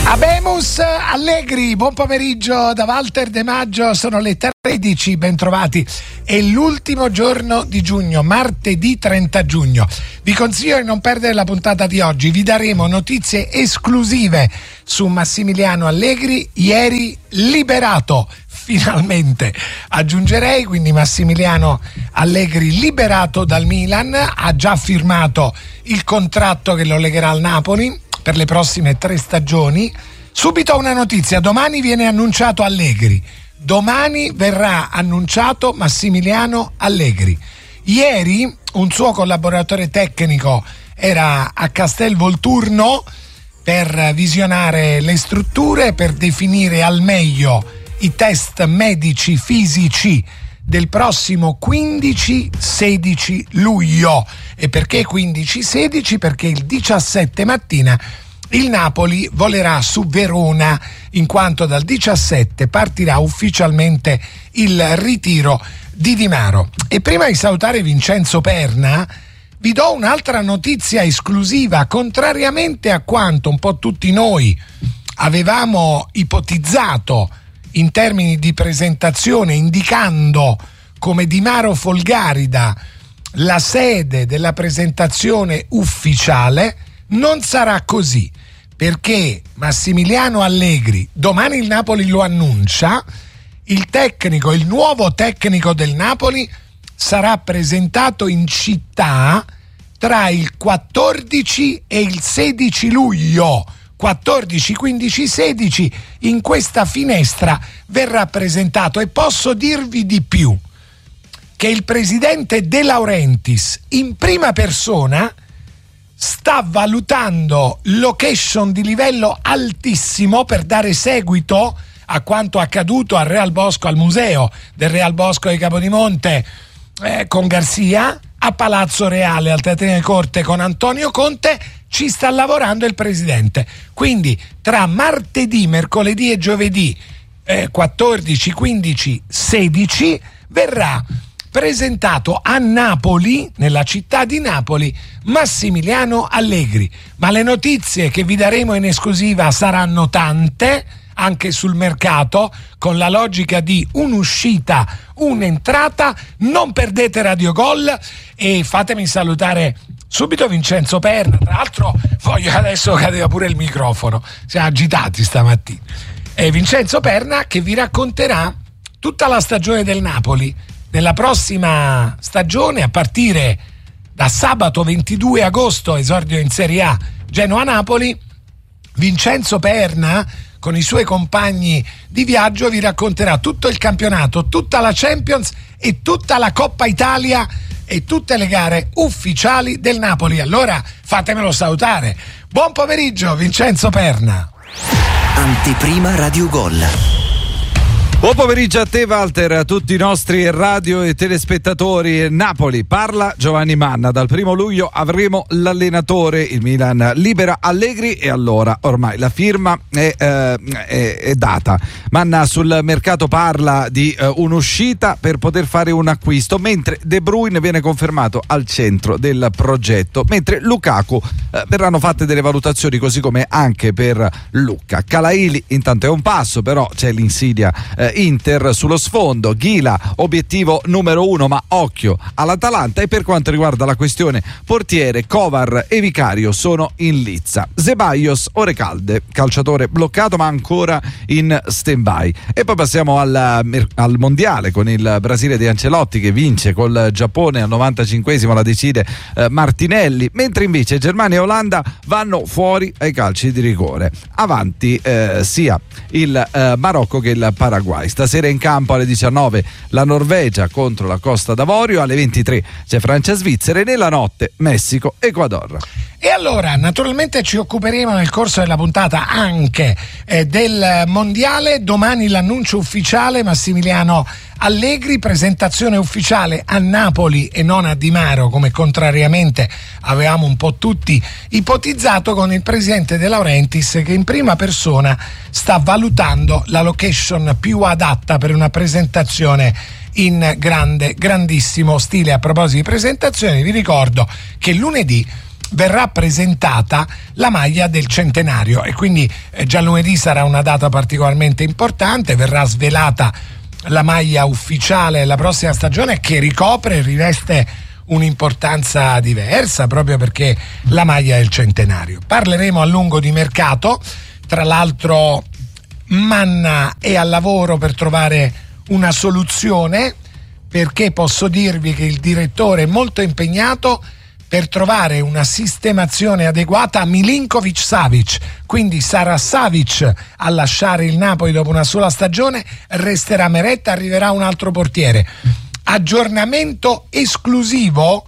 Habemus Allegri, buon pomeriggio da Walter De Maggio, sono le 13, bentrovati. È l'ultimo giorno di giugno, martedì 30 giugno. Vi consiglio di non perdere la puntata di oggi, vi daremo notizie esclusive su Massimiliano Allegri, ieri liberato, finalmente aggiungerei, quindi Massimiliano Allegri liberato dal Milan, ha già firmato il contratto che lo legherà al Napoli per le prossime 3 stagioni. Subito una notizia: domani viene annunciato Allegri, domani verrà annunciato Massimiliano Allegri. Ieri un suo collaboratore tecnico era a Castel Volturno per visionare le strutture, per definire al meglio i test medici fisici del prossimo 15-16 luglio. E perché 15-16? Perché il 17 mattina il Napoli volerà su Verona, in quanto dal 17 partirà ufficialmente il ritiro di Di Maro. E prima di salutare Vincenzo Perna, vi do un'altra notizia esclusiva. Contrariamente a quanto un po' tutti noi avevamo ipotizzato in termini di presentazione, indicando come Di Maro Folgarida la sede della presentazione ufficiale, non sarà così, perché Massimiliano Allegri, domani il Napoli lo annuncia, il nuovo tecnico del Napoli sarà presentato in città tra il 14 e il 16 luglio. 14, 15, 16, in questa finestra verrà presentato. E posso dirvi di più, che il presidente De Laurentiis in prima persona sta valutando location di livello altissimo per dare seguito a quanto accaduto al Real Bosco, al museo del Real Bosco di Capodimonte con Garcia, a Palazzo Reale, al Teatrino Corte con Antonio Conte. Ci sta lavorando il presidente, quindi tra martedì, mercoledì e giovedì 14, 15, 16 verrà presentato a Napoli, nella città di Napoli, Massimiliano Allegri. Ma le notizie che vi daremo in esclusiva saranno tante, anche sul mercato, con la logica di un'uscita, un'entrata. Non perdete Radio Gol e fatemi salutare subito Vincenzo Perna. Tra l'altro voglio adesso cadeva pure il microfono, siamo agitati stamattina. Vincenzo Perna che vi racconterà tutta la stagione del Napoli. Nella prossima stagione, a partire da sabato 22 agosto, esordio in Serie A Genoa-Napoli, Vincenzo Perna con i suoi compagni di viaggio vi racconterà tutto il campionato, tutta la Champions e tutta la Coppa Italia e tutte le gare ufficiali del Napoli. Allora fatemelo salutare. Buon pomeriggio Vincenzo Perna. Anteprima Radio Gol. Buon pomeriggio a te Walter, a tutti i nostri radio e telespettatori. Napoli, parla Giovanni Manna. Dal 1 luglio avremo l'allenatore, il Milan libera Allegri e allora ormai la firma è data. Manna sul mercato parla di un'uscita per poter fare un acquisto, mentre De Bruyne viene confermato al centro del progetto, mentre Lukaku verranno fatte delle valutazioni, così come anche per Lucca. Calaili intanto è un passo, però c'è l'insidia Inter sullo sfondo. Ghila obiettivo numero 1, ma occhio all'Atalanta. E per quanto riguarda la questione portiere, Kovar e Vicario sono in lizza. Zeballos, ore calde, calciatore bloccato ma ancora in stand-by. E poi passiamo al mondiale con il Brasile di Ancelotti che vince col Giappone al 95esimo, la decide Martinelli, mentre invece Germania e Olanda vanno fuori ai calci di rigore. Avanti sia il Marocco che il Paraguay. Stasera in campo alle 19 la Norvegia contro la Costa d'Avorio, alle 23 c'è Francia-Svizzera e nella notte Messico-Ecuador. E allora naturalmente ci occuperemo nel corso della puntata anche del mondiale. Domani l'annuncio ufficiale: Massimiliano Allegri, presentazione ufficiale a Napoli e non a Di Maro, come contrariamente avevamo un po' tutti ipotizzato, con il presidente De Laurentiis che in prima persona sta valutando la location più adatta per una presentazione in grandissimo stile. A proposito di presentazioni, vi ricordo che lunedì verrà presentata la maglia del centenario e quindi già lunedì sarà una data particolarmente importante, verrà svelata la maglia ufficiale della prossima stagione che ricopre e riveste un'importanza diversa proprio perché la maglia è il centenario. Parleremo a lungo di mercato, tra l'altro Manna è al lavoro per trovare una soluzione, perché posso dirvi che il direttore è molto impegnato per trovare una sistemazione adeguata a Milinkovic-Savic, quindi sarà Savic a lasciare il Napoli dopo una sola stagione, resterà Meret, arriverà un altro portiere. Aggiornamento esclusivo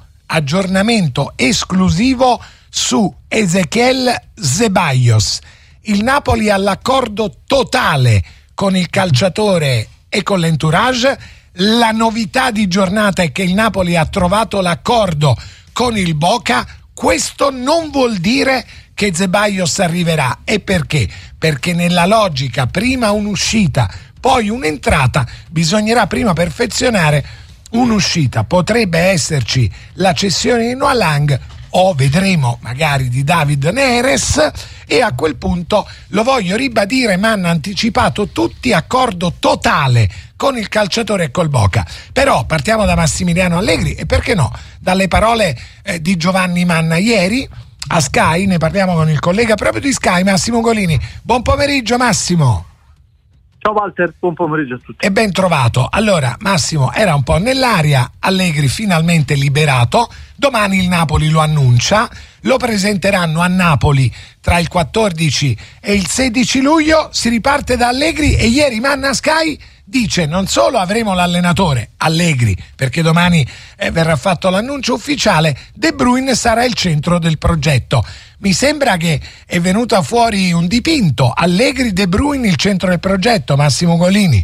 su Ezequiel Zeballos. Il Napoli ha l'accordo totale con il calciatore e con l'entourage. La novità di giornata è che il Napoli ha trovato l'accordo con il Boca. Questo non vuol dire che Zeballos arriverà. E perché? Perché nella logica prima un'uscita, poi un'entrata, bisognerà prima perfezionare un'uscita. Potrebbe esserci la cessione di Noah Lang o vedremo magari di David Neres, e a quel punto, lo voglio ribadire, ma hanno anticipato tutti, accordo totale con il calciatore e col Boca. Però partiamo da Massimiliano Allegri e perché no dalle parole di Giovanni Manna ieri a Sky. Ne parliamo con il collega proprio di Sky, Massimo Golini. Buon pomeriggio Massimo. Ciao Walter, buon pomeriggio a tutti. E ben trovato. Allora Massimo, era un po' nell'aria, Allegri finalmente liberato, domani il Napoli lo annuncia, lo presenteranno a Napoli tra il 14 e il 16 luglio, si riparte da Allegri e ieri Manna Sky dice non solo avremo l'allenatore Allegri, perché domani verrà fatto l'annuncio ufficiale, De Bruyne sarà il centro del progetto. Mi sembra che è venuto fuori un dipinto, Allegri, De Bruyne il centro del progetto, Massimo Golini.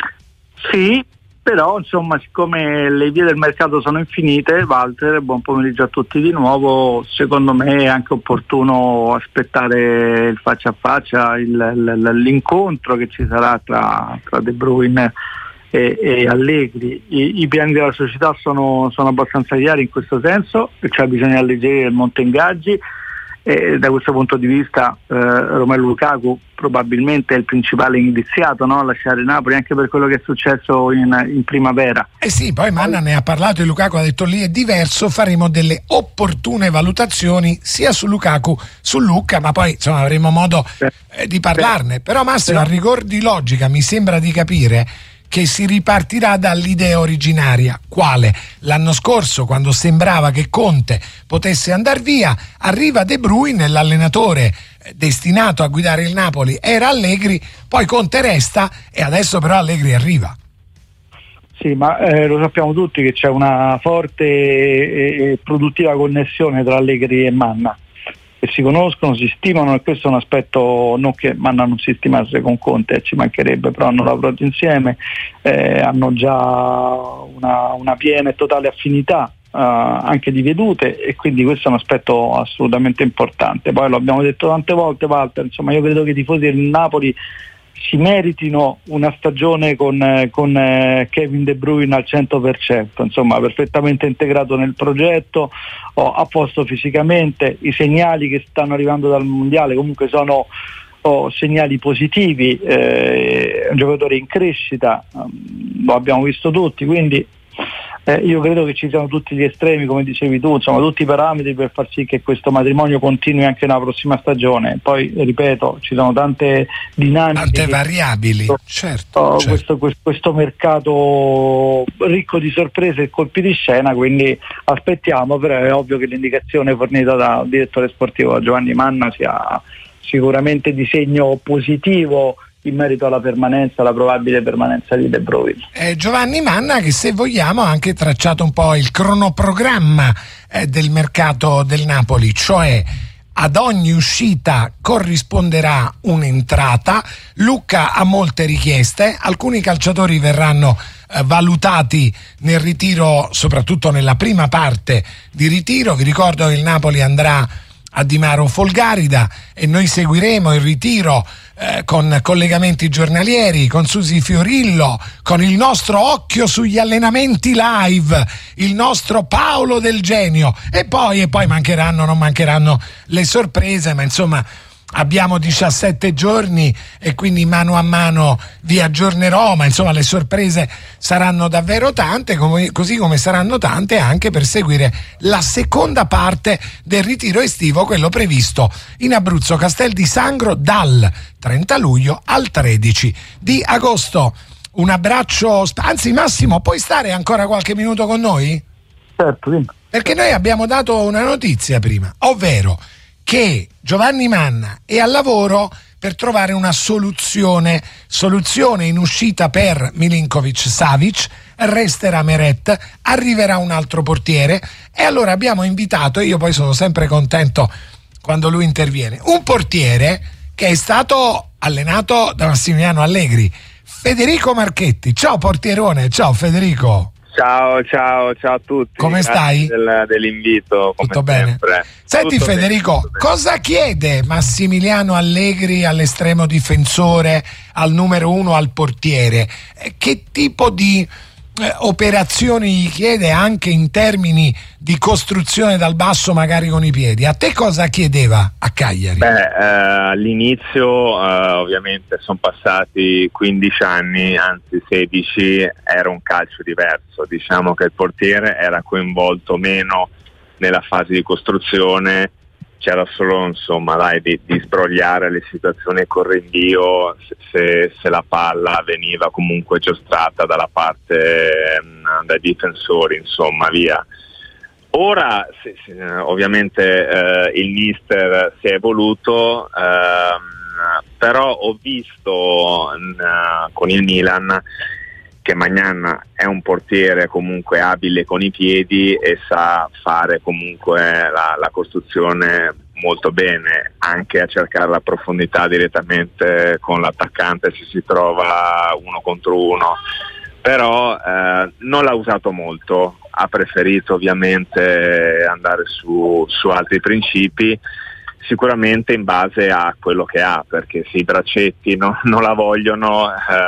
Sì, però insomma, siccome le vie del mercato sono infinite, Walter, buon pomeriggio a tutti di nuovo, secondo me è anche opportuno aspettare il faccia a faccia, l'incontro che ci sarà tra De Bruyne e Allegri. I piani della società sono abbastanza chiari in questo senso, cioè bisogna alleggerire il monte ingaggi. E da questo punto di vista Romelu Lukaku probabilmente è il principale indiziato, no? A lasciare Napoli, anche per quello che è successo in primavera. Sì, poi Manna ne ha parlato e Lukaku ha detto lì è diverso, faremo delle opportune valutazioni sia su Lukaku, su Lucca, ma poi insomma avremo modo di parlarne. Però Massimo, a rigor di logica mi sembra di capire che si ripartirà dall'idea originaria. Quale? L'anno scorso, quando sembrava che Conte potesse andare via, arriva De Bruyne, l'allenatore destinato a guidare il Napoli era Allegri, poi Conte resta e adesso però Allegri arriva. Sì, ma lo sappiamo tutti che c'è una forte e produttiva connessione tra Allegri e Manna, che si conoscono, si stimano, e questo è un aspetto, non che Manna non si stimasse con Conte, ci mancherebbe, però hanno lavorato insieme, hanno già una piena e totale affinità anche di vedute, e quindi questo è un aspetto assolutamente importante. Poi lo abbiamo detto tante volte, Walter, insomma io credo che i tifosi del Napoli si meritino una stagione con Kevin De Bruyne al 100%, insomma perfettamente integrato nel progetto, a posto fisicamente. I segnali che stanno arrivando dal mondiale comunque sono segnali positivi, è un giocatore in crescita, lo abbiamo visto tutti, quindi io credo che ci siano tutti gli estremi, come dicevi tu, insomma tutti i parametri per far sì che questo matrimonio continui anche nella prossima stagione. Poi ripeto, ci sono tante dinamiche, tante variabili, certo. Questo mercato ricco di sorprese e colpi di scena, quindi aspettiamo, però è ovvio che l'indicazione fornita dal direttore sportivo Giovanni Manna sia sicuramente di segno positivo in merito alla probabile permanenza di De Bruyne. Giovanni Manna, che se vogliamo ha anche tracciato un po' il cronoprogramma del mercato del Napoli, cioè ad ogni uscita corrisponderà un'entrata. Lucca ha molte richieste, alcuni calciatori verranno valutati nel ritiro, soprattutto nella prima parte di ritiro. Vi ricordo che il Napoli andrà a Di Maro Folgarida, e noi seguiremo il ritiro con collegamenti giornalieri, con Susi Fiorillo, con il nostro occhio sugli allenamenti live, il nostro Paolo Del Genio, e poi non mancheranno le sorprese, ma insomma abbiamo 17 giorni e quindi mano a mano vi aggiornerò, ma insomma le sorprese saranno davvero tante, così come saranno tante anche per seguire la seconda parte del ritiro estivo, quello previsto in Abruzzo Castel di Sangro dal 30 luglio al 13 di agosto. Un abbraccio, anzi Massimo, puoi stare ancora qualche minuto con noi? Certo, sì. Perché noi abbiamo dato una notizia prima, ovvero che Giovanni Manna è al lavoro per trovare una soluzione in uscita per Milinkovic-Savic, resterà Meret, arriverà un altro portiere, e allora abbiamo invitato, e io poi sono sempre contento quando lui interviene, un portiere che è stato allenato da Massimiliano Allegri, Federico Marchetti. Ciao portierone, ciao Federico. Ciao a tutti. Come stai? Dell'invito, come tutto bene. Sempre. Senti tutto Federico, bene. cosa chiede Massimiliano Allegri all'estremo difensore, al numero uno, al portiere? Che tipo di operazioni gli chiede anche in termini di costruzione dal basso, magari con i piedi? A te cosa chiedeva a Cagliari? All'inizio ovviamente sono passati 15 anni, anzi 16, era un calcio diverso, diciamo che il portiere era coinvolto meno nella fase di costruzione, c'era solo di sbrogliare le situazioni con rinvio se la palla veniva comunque giostrata dalla parte dai difensori, insomma, via. Ora ovviamente il mister si è evoluto, però ho visto con il Milan che Maignan è un portiere comunque abile con i piedi e sa fare comunque la costruzione molto bene, anche a cercare la profondità direttamente con l'attaccante se si trova uno contro uno, però non l'ha usato molto, ha preferito ovviamente andare su altri principi, sicuramente in base a quello che ha, perché se i braccetti non la vogliono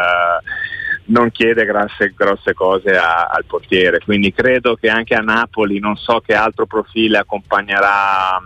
non chiede grosse cose al portiere, quindi credo che anche a Napoli, non so che altro profilo accompagnerà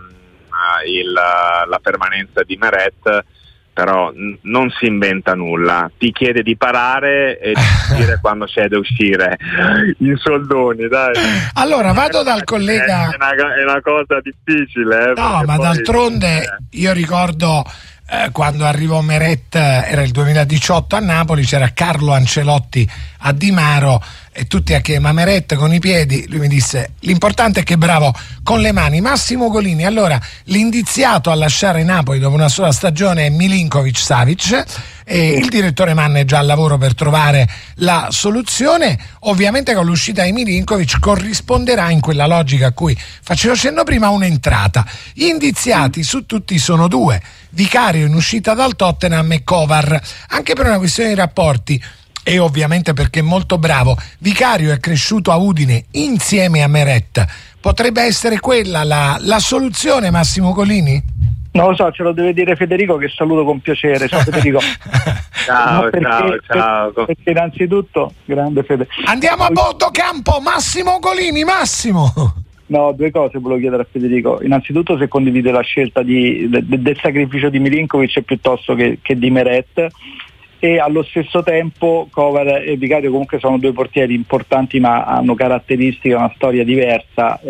la permanenza di Meret, però non si inventa nulla, ti chiede di parare e di uscire quando c'è da uscire, in soldoni, dai. Allora vado dal collega, è una cosa difficile, no, ma d'altronde io ricordo quando arrivò Meret, era il 2018 a Napoli, c'era Carlo Ancelotti a Di Maro e tutti a chiedere: ma Meret con i piedi? Lui mi disse: l'importante è che è bravo con le mani. Massimo Golini, allora l'indiziato a lasciare Napoli dopo una sola stagione è Milinkovic-Savic, e il direttore Manna è già al lavoro per trovare la soluzione. Ovviamente con l'uscita di Milinkovic corrisponderà, in quella logica a cui facevo cenno prima, un'entrata. Gli indiziati su tutti sono due: Vicario in uscita dal Tottenham e Kovar, anche per una questione di rapporti e ovviamente perché è molto bravo. Vicario è cresciuto a Udine insieme a Meret. Potrebbe essere quella la soluzione, Massimo Golini? Non lo so, ce lo deve dire Federico, che saluto con piacere. Ciao Federico. Ciao. Perché innanzitutto, grande Fede. Andiamo a bordo campo, Massimo Golini, Massimo. No, due cose volevo chiedere a Federico. Innanzitutto se condivide la scelta del sacrificio di Milinkovic piuttosto che di Meret, e allo stesso tempo Kovar e Vicario comunque sono due portieri importanti ma hanno caratteristiche, una storia diversa,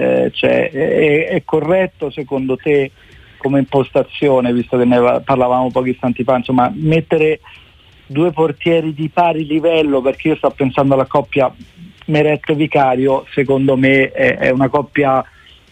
è corretto secondo te come impostazione, visto che ne parlavamo pochi istanti fa, insomma, mettere due portieri di pari livello? Perché io sto pensando alla coppia Meret-Vicario, secondo me è una coppia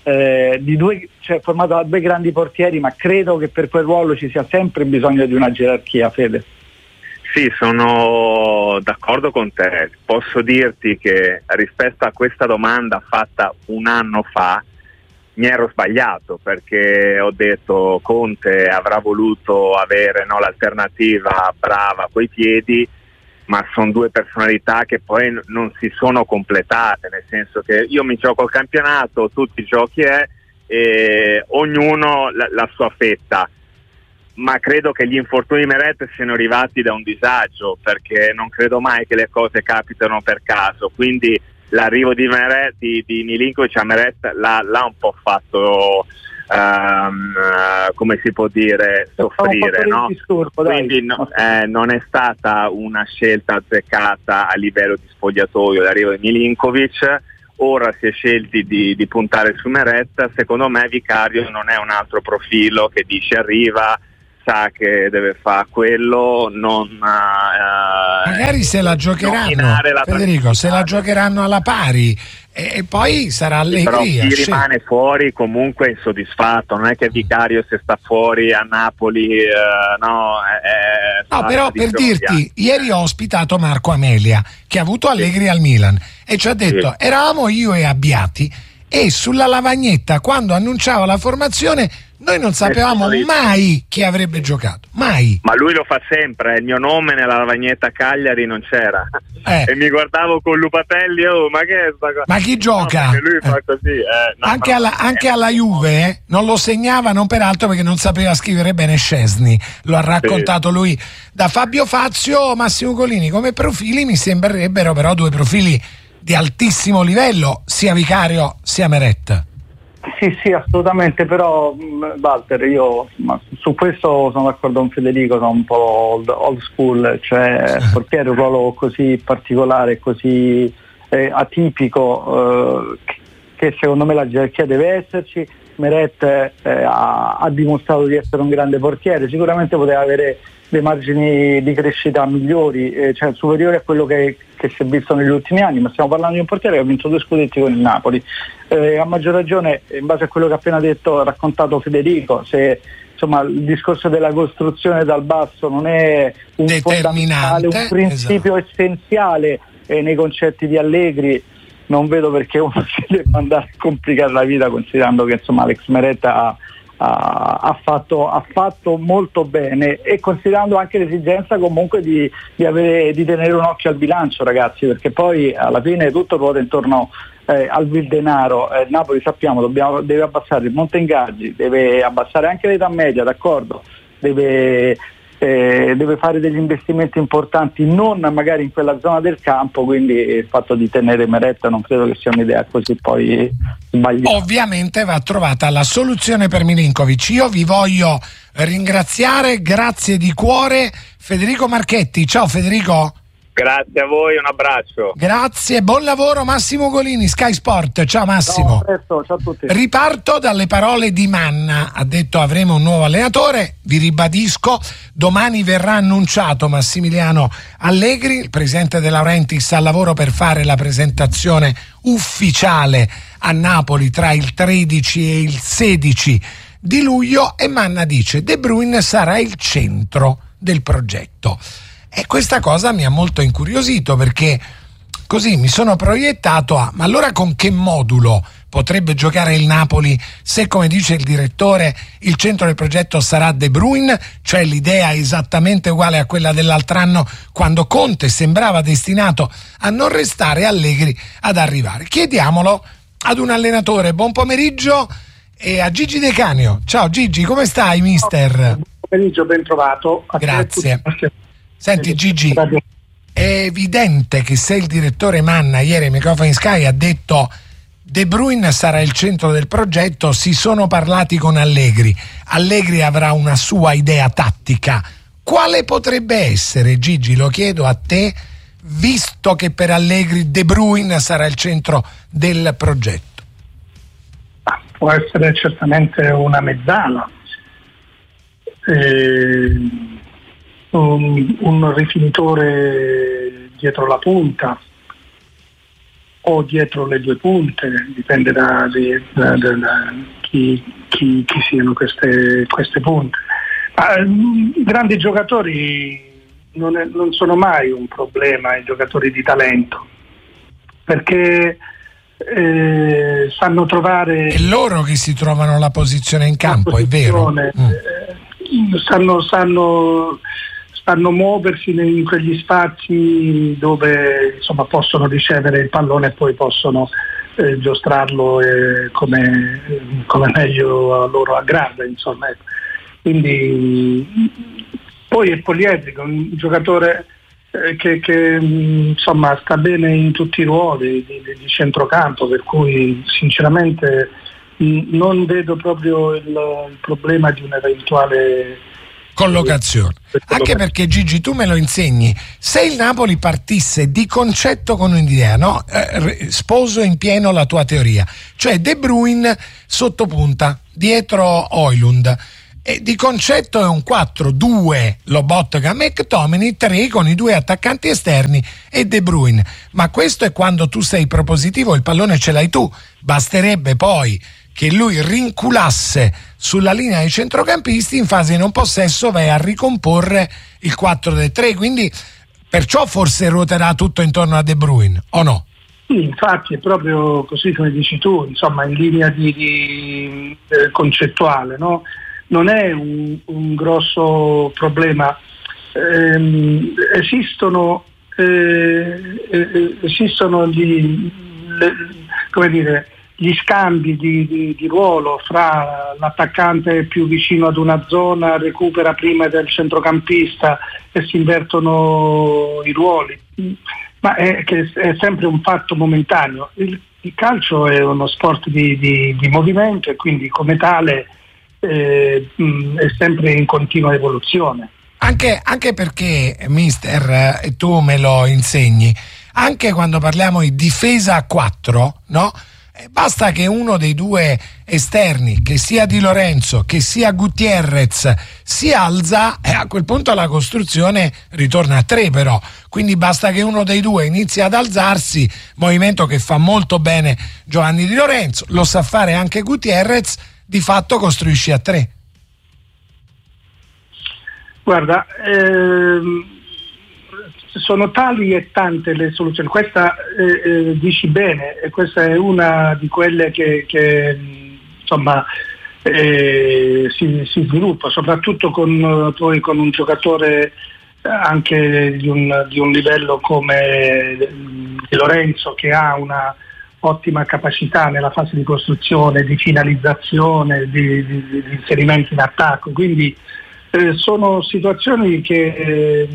formata da due grandi portieri, ma credo che per quel ruolo ci sia sempre bisogno di una gerarchia, Fede. Sì, sono d'accordo con te. Posso dirti che rispetto a questa domanda fatta un anno fa mi ero sbagliato, perché ho detto Conte avrà voluto avere l'alternativa brava coi piedi, ma sono due personalità che poi non si sono completate, nel senso che io mi gioco il campionato, tu ti giochi ognuno la sua fetta, ma credo che gli infortuni di Meret siano arrivati da un disagio, perché non credo mai che le cose capitano per caso, quindi l'arrivo di Milinkovic a Meret l'ha un po' fatto come si può dire, soffrire, no? Disturbo, quindi non è stata una scelta azzeccata a livello di spogliatoio l'arrivo di Milinkovic. Ora si è scelti di puntare su Meret. Secondo me Vicario non è un altro profilo che dice arriva, sa che deve fare quello, magari se la giocheranno, Federico, se la giocheranno alla pari e poi sarà allegria. Però chi rimane fuori comunque è insoddisfatto, non è che Vicario se sta fuori a Napoli no, però per dirti, ieri ho ospitato Marco Amelia che ha avuto Allegri al Milan e ci ha detto eravamo io e Abbiati e sulla lavagnetta quando annunciava la formazione noi non sapevamo mai chi avrebbe giocato, mai. Ma lui lo fa sempre, il mio nome nella lavagnetta Cagliari non c'era e mi guardavo con Lupatelli, ma che è sta cosa? Ma chi gioca? No, lui fa così, anche alla Juve non lo segnava, non peraltro perché non sapeva scrivere bene Szczesny, lo ha raccontato lui. Da Fabio Fazio, Massimo Golini, come profili mi sembrerebbero però due profili di altissimo livello, sia Vicario sia Meret. Sì, assolutamente, però Walter, io su questo sono d'accordo con Federico, sono un po' old school, cioè il portiere è un ruolo così particolare, così atipico, che secondo me la gerarchia deve esserci. Meret ha dimostrato di essere un grande portiere, sicuramente poteva avere dei margini di crescita migliori, cioè superiori a quello che si è visto negli ultimi anni, ma stiamo parlando di un portiere che ha vinto 2 scudetti con il Napoli. A maggior ragione, in base a quello che ha appena detto, raccontato Federico, se insomma il discorso della costruzione dal basso non è un fondamentale, un principio essenziale nei concetti di Allegri, non vedo perché uno si debba andare a complicare la vita, considerando che insomma Alex Meret ha fatto molto bene, e considerando anche l'esigenza comunque di tenere un occhio al bilancio, ragazzi, perché poi alla fine tutto ruota intorno al vil denaro. Napoli, sappiamo, deve abbassare il monte ingaggi, deve abbassare anche l'età media, d'accordo, deve fare degli investimenti importanti, non magari in quella zona del campo, quindi il fatto di tenere Meret non credo che sia un'idea così poi sbagliata. Ovviamente va trovata la soluzione per Milinkovic. Io vi voglio ringraziare, grazie di cuore, Federico Marchetti. Ciao Federico. Grazie a voi, un abbraccio. Grazie, buon lavoro Massimo Golini, Sky Sport. Ciao Massimo. Ciao a tutti. Riparto dalle parole di Manna, ha detto avremo un nuovo allenatore, vi ribadisco, domani verrà annunciato Massimiliano Allegri, il presidente De Laurentiis al lavoro per fare la presentazione ufficiale a Napoli tra il 13 e il 16 di luglio e Manna dice De Bruyne sarà il centro del progetto. E questa cosa mi ha molto incuriosito, perché così mi sono proiettato ma allora con che modulo potrebbe giocare il Napoli se, come dice il direttore, il centro del progetto sarà De Bruyne, cioè l'idea è esattamente uguale a quella dell'altro anno quando Conte sembrava destinato a non restare, Allegri ad arrivare. Chiediamolo ad un allenatore. Buon pomeriggio e a Gigi De Canio. Ciao Gigi, come stai mister? Buon pomeriggio, ben trovato. Grazie. Senti Gigi, è evidente che se il direttore Manna ieri ai microfoni Sky ha detto De Bruyne sarà il centro del progetto, si sono parlati con Allegri avrà una sua idea tattica, quale potrebbe essere, Gigi? Lo chiedo a te, visto che per Allegri De Bruyne sarà il centro del progetto. Può essere certamente una mezzala, un rifinitore dietro la punta o dietro le due punte, dipende da chi siano queste punte. I grandi giocatori non sono mai un problema, i giocatori di talento, perché sanno trovare... È loro che si trovano la posizione in campo, è vero? Sanno muoversi in quegli spazi dove insomma possono ricevere il pallone e poi possono giostrarlo come meglio a loro aggrada, insomma. Quindi poi è poliedrico, un giocatore che insomma sta bene in tutti i ruoli di centrocampo, per cui sinceramente non vedo proprio il problema di un'eventuale collocazione. Anche perché, Gigi, tu me lo insegni, se il Napoli partisse di concetto con un'idea, no? Sposo in pieno la tua teoria, cioè De Bruyne sotto punta dietro Højlund, e di concetto è un 4-2 Lobotka, McTominay, 3 con i 2 attaccanti esterni e De Bruyne. Ma questo è quando tu sei propositivo, il pallone ce l'hai tu, basterebbe poi che lui rinculasse sulla linea dei centrocampisti, in fase di non possesso vai a ricomporre il 4-3, quindi perciò forse ruoterà tutto intorno a De Bruyne, o no? Sì, infatti è proprio così come dici tu, insomma, in linea di concettuale, no? Non è un grosso problema. Esistono gli scambi di ruolo fra l'attaccante più vicino ad una zona, recupera prima del centrocampista e si invertono i ruoli, ma è sempre un fatto momentaneo. Il calcio è uno sport di movimento e quindi come tale è sempre in continua evoluzione. Anche perché, mister, tu me lo insegni, anche quando parliamo di difesa a 4, no? Basta che uno dei 2 esterni, che sia Di Lorenzo, che sia Gutierrez, si alza e a quel punto la costruzione ritorna a 3 però. Quindi basta che uno dei 2 inizi ad alzarsi, movimento che fa molto bene Giovanni Di Lorenzo, lo sa fare anche Gutierrez, di fatto costruisci a 3. Guarda, sono tali e tante le soluzioni. Questa dici bene, e questa è una di quelle che insomma si sviluppa, soprattutto poi con un giocatore anche di un livello come Di Lorenzo, che ha una ottima capacità nella fase di costruzione, di finalizzazione, di inserimento in attacco. Quindi sono situazioni che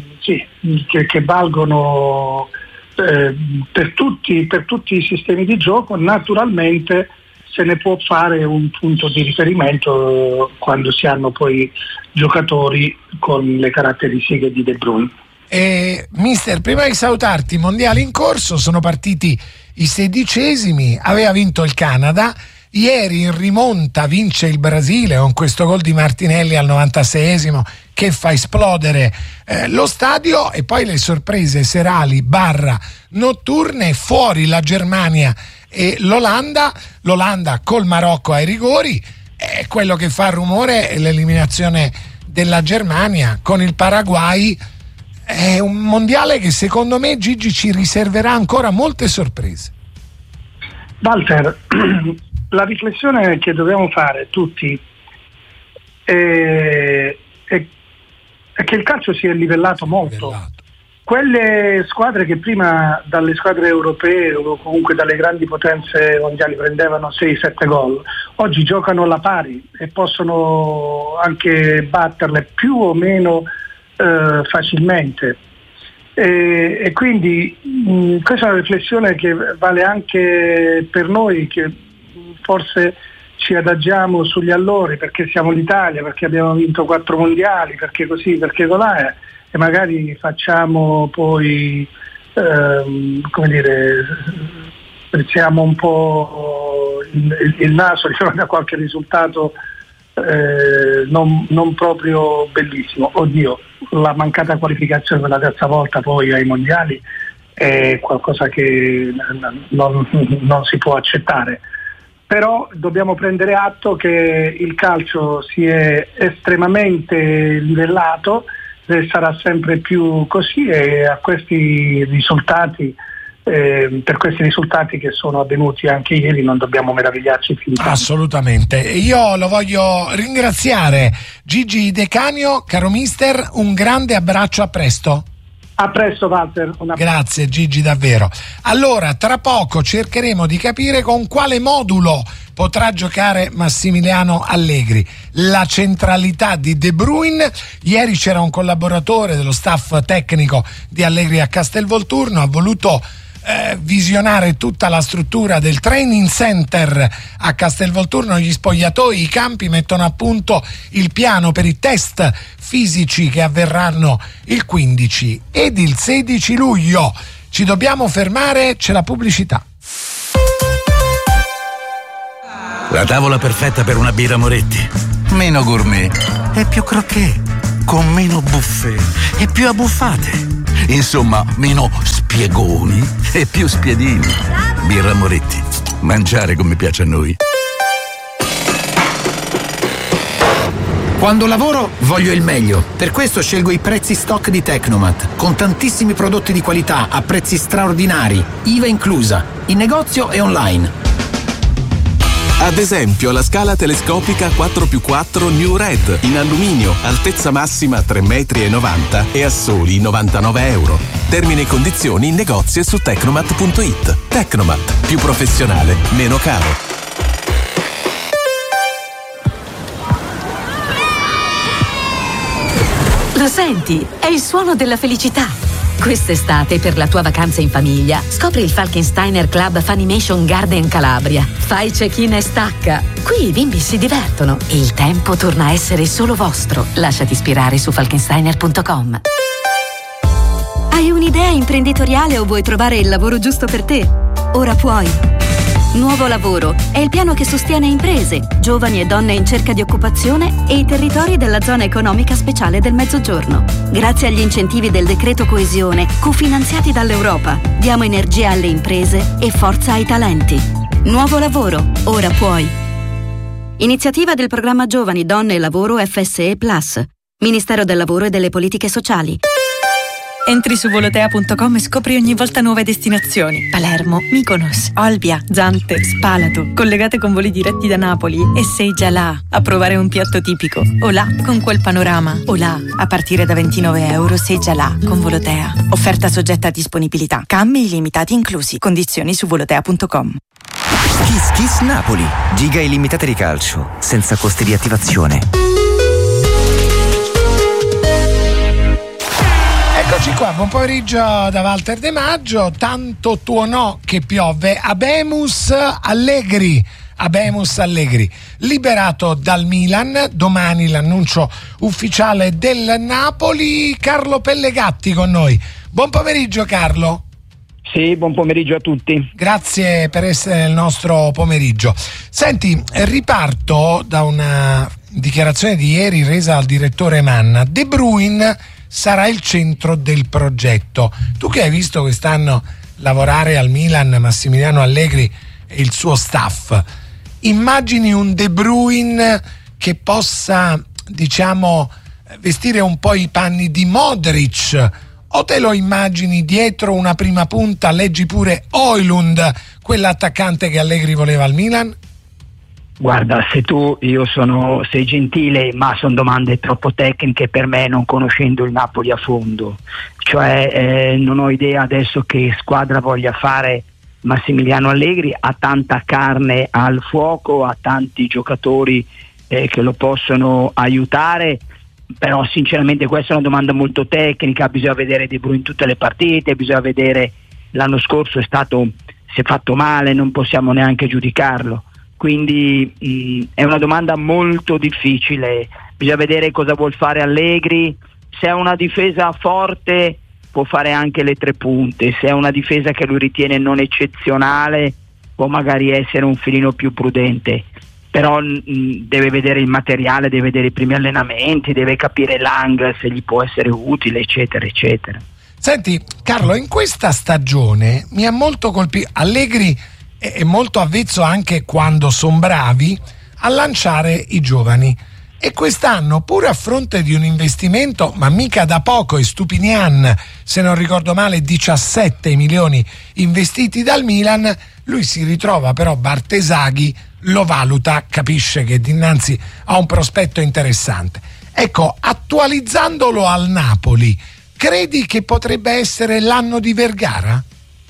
valgono per tutti i sistemi di gioco. Naturalmente se ne può fare un punto di riferimento quando si hanno poi giocatori con le caratteristiche di De Bruyne. Mister, prima di salutarti, mondiali in corso, sono partiti i 16esimi, aveva vinto il Canada. Ieri in rimonta vince il Brasile con questo gol di Martinelli al 96esimo che fa esplodere lo stadio, e poi le sorprese serali / notturne, fuori la Germania e l'Olanda col Marocco ai rigori. Quello che fa rumore è l'eliminazione della Germania con il Paraguay. È un mondiale che secondo me, Gigi, ci riserverà ancora molte sorprese. Walter, la riflessione che dobbiamo fare tutti è che il calcio si è livellato molto. Quelle squadre che prima dalle squadre europee o comunque dalle grandi potenze mondiali prendevano 6-7 gol, oggi giocano alla pari e possono anche batterle più o meno facilmente. E quindi questa è una riflessione che vale anche per noi, che forse ci adagiamo sugli allori perché siamo l'Italia, perché abbiamo vinto 4 mondiali, perché così, perché colà, e magari facciamo poi sprizziamo un po' il naso di fronte a qualche risultato non proprio bellissimo. Oddio, la mancata qualificazione per la terza volta poi ai mondiali è qualcosa che non si può accettare. Però dobbiamo prendere atto che il calcio si è estremamente livellato e sarà sempre più così, e a questi risultati, per questi risultati che sono avvenuti anche ieri, non dobbiamo meravigliarci più di tanto. Assolutamente. Io lo voglio ringraziare, Gigi De Canio, caro mister, un grande abbraccio, a presto. A presto Walter. Grazie Gigi, davvero. Allora, tra poco cercheremo di capire con quale modulo potrà giocare Massimiliano Allegri. La centralità di De Bruyne. Ieri c'era un collaboratore dello staff tecnico di Allegri a Castelvolturno, ha voluto visionare tutta la struttura del training center a Castelvolturno, gli spogliatoi, i campi, mettono a punto il piano per i test fisici che avverranno il 15 ed il 16 luglio. Ci dobbiamo fermare, c'è la pubblicità. La tavola perfetta per una birra Moretti. Meno gourmet e più croquet, con meno buffet e più abbuffate. Insomma, meno spiegoni e più spiedini. Birra Moretti. Mangiare come piace a noi. Quando lavoro voglio il meglio, per questo scelgo i prezzi stock di Tecnomat, con tantissimi prodotti di qualità a prezzi straordinari, IVA inclusa, in negozio e online. Ad esempio la scala telescopica 4x4 New Red in alluminio, altezza massima 3,90 m e a soli €99. Termini e condizioni in negozio e su tecnomat.it. Tecnomat, più professionale, meno caro. Lo senti? È il suono della felicità. Quest'estate, per la tua vacanza in famiglia, scopri il Falkensteiner Club Funimation Garden Calabria. Fai check-in e stacca. Qui i bimbi si divertono e il tempo torna a essere solo vostro. Lasciati ispirare su falkensteiner.com. Hai un'idea imprenditoriale o vuoi trovare il lavoro giusto per te? Ora puoi. Nuovo Lavoro è il piano che sostiene imprese, giovani e donne in cerca di occupazione e i territori della zona economica speciale del Mezzogiorno. Grazie agli incentivi del decreto coesione, cofinanziati dall'Europa, diamo energia alle imprese e forza ai talenti. Nuovo Lavoro, ora puoi. Iniziativa del programma Giovani, Donne e Lavoro FSE Plus, Ministero del Lavoro e delle Politiche Sociali. Entri su volotea.com e scopri ogni volta nuove destinazioni. Palermo, Mykonos, Olbia, Zante, Spalato, collegate con voli diretti da Napoli, e sei già là a provare un piatto tipico. O là con quel panorama. O là, a partire da €29 sei già là con Volotea. Offerta soggetta a disponibilità. Cambi illimitati inclusi. Condizioni su volotea.com. Kiss Kiss Napoli. Giga illimitate di calcio, senza costi di attivazione. Eccoci qua, buon pomeriggio da Walter De Maggio. Tanto tuonò che piove. Abemus Allegri, liberato dal Milan, domani l'annuncio ufficiale del Napoli. Carlo Pellegatti con noi. Buon pomeriggio Carlo. Sì, buon pomeriggio a tutti. Grazie per essere nel nostro pomeriggio. Senti, riparto da una dichiarazione di ieri resa al direttore Manna. De Bruyne sarà il centro del progetto. Tu che hai visto quest'anno lavorare al Milan Massimiliano Allegri e il suo staff, immagini un De Bruyne che possa, diciamo, vestire un po' i panni di Modric, o te lo immagini dietro una prima punta, leggi pure Højlund, quell'attaccante che Allegri voleva al Milan? Guarda, sei gentile, ma sono domande troppo tecniche per me, non conoscendo il Napoli a fondo. Cioè non ho idea adesso che squadra voglia fare Massimiliano Allegri. Ha tanta carne al fuoco, ha tanti giocatori che lo possono aiutare, però sinceramente questa è una domanda molto tecnica. Bisogna vedere De Bruyne in tutte le partite, bisogna vedere, l'anno scorso si è fatto male, non possiamo neanche giudicarlo. Quindi è una domanda molto difficile, bisogna vedere cosa vuol fare Allegri. Se è una difesa forte può fare anche le 3 punte, se è una difesa che lui ritiene non eccezionale può magari essere un filino più prudente, però deve vedere il materiale, deve vedere i primi allenamenti, deve capire Lang se gli può essere utile, eccetera eccetera. Senti Carlo, in questa stagione mi ha molto colpito Allegri, è molto avvezzo anche quando sono bravi a lanciare i giovani, e quest'anno, pur a fronte di un investimento ma mica da poco, e Stupinian, se non ricordo male, 17 milioni investiti dal Milan, lui si ritrova però Bartesaghi, lo valuta, capisce che dinanzi a un prospetto interessante. Ecco, attualizzandolo al Napoli, credi che potrebbe essere l'anno di Vergara?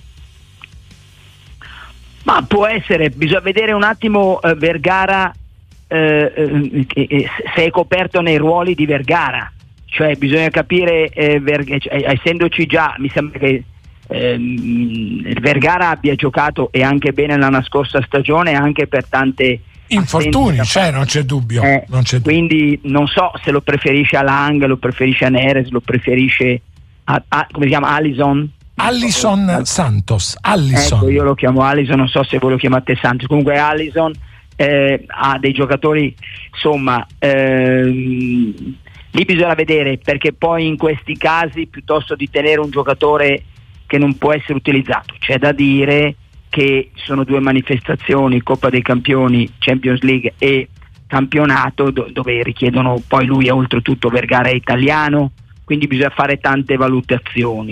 Ma può essere, bisogna vedere un attimo Vergara se è coperto nei ruoli di Vergara, cioè bisogna capire, essendoci già, mi sembra che Vergara abbia giocato e anche bene nella scorsa stagione, anche per tante infortuni, non c'è dubbio. Quindi non so se lo preferisce a Lang, lo preferisce a Neres, lo preferisce come si chiama, Alisson Santos. Ecco, io lo chiamo Alisson, non so se voi lo chiamate Santos, comunque Alisson ha dei giocatori, insomma, lì bisogna vedere, perché poi in questi casi, piuttosto di tenere un giocatore che non può essere utilizzato, c'è da dire che sono due manifestazioni, Coppa dei Campioni, Champions League e campionato, dove richiedono, poi lui è oltretutto Vergara è italiano, quindi bisogna fare tante valutazioni.